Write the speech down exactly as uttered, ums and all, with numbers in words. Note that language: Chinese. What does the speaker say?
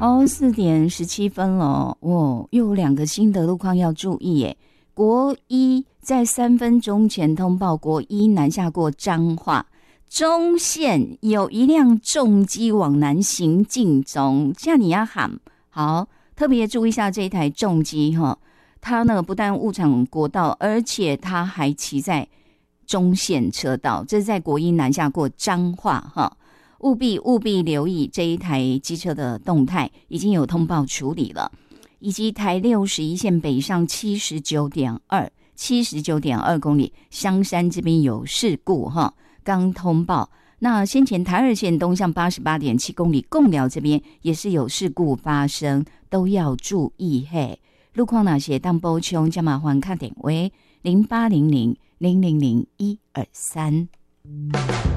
好，四点十七分了，哦，又有两个新的路况要注意耶。国一在三分钟前通报，国一南下过彰化中线有一辆重机往南行进中，这样你要喊好，特别注意一下这一台重机哈，它呢不但误闯国道，而且它还骑在中线车道，这是在国一南下过彰化哈。务必务必留意这一台机车的动态，已经有通报处理了，以及台六十一线北上七十九点二 七十九点二公里，香山这边有事故哈，刚通报。那先前台二线东向八十八点七公里，贡寮这边也是有事故发生，都要注意嘿。路况哪些当补充，加麻烦看点为零八零零零零零一二三。